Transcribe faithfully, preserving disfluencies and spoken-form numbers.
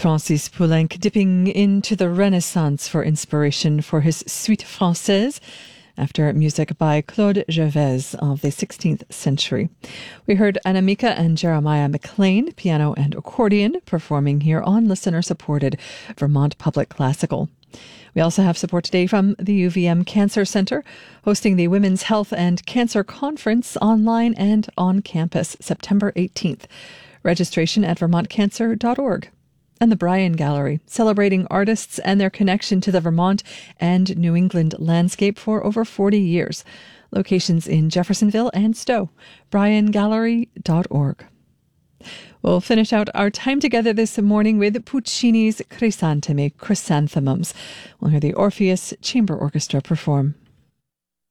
Francis Poulenc dipping into the Renaissance for inspiration for his Suite Française, after music by Claude Gervais of the sixteenth century. We heard Anamika and Jeremiah McLean, piano and accordion, performing here on listener-supported Vermont Public Classical. We also have support today from the U V M Cancer Centre, hosting the Women's Health and Cancer Conference online and on campus, September eighteenth. Registration at vermont cancer dot org. And the Bryan Gallery, celebrating artists and their connection to the Vermont and New England landscape for over forty years. Locations in Jeffersonville and Stowe. bryan gallery dot org. We'll finish out our time together this morning with Puccini's Crisantemi, Chrysanthemums. We'll hear the Orpheus Chamber Orchestra perform.